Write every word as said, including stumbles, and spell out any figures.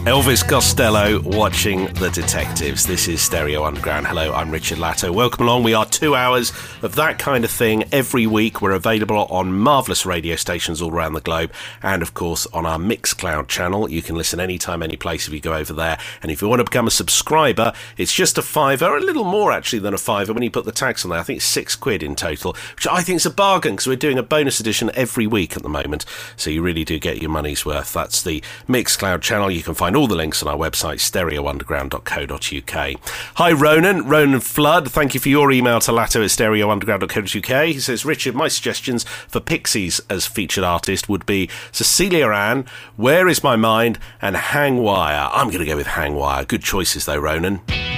Elvis Costello watching The Detectives. This is Stereo Underground. Hello, I'm Richard Latto. Welcome along. We are two hours of that kind of thing every week. We're available on marvellous radio stations all around the globe and, of course, on our Mixcloud channel. You can listen anytime, any place if you go over there. And if you want to become a subscriber, it's just a fiver, a little more actually than a fiver when you put the tax on there. I think it's six quid in total, which I think is a bargain because we're doing a bonus edition every week at the moment. So you really do get your money's worth. That's the Mixcloud channel. You can find all the links on our website, stereo underground dot co dot uk. Hi, Ronan. Ronan Flood. Thank you for your email to latto at stereo underground dot co dot uk. He says, Richard, my suggestions for Pixies as featured artist would be Cecilia Ann, Where Is My Mind, and Hang Wire. I'm going to go with Hang Wire. Good choices, though, Ronan.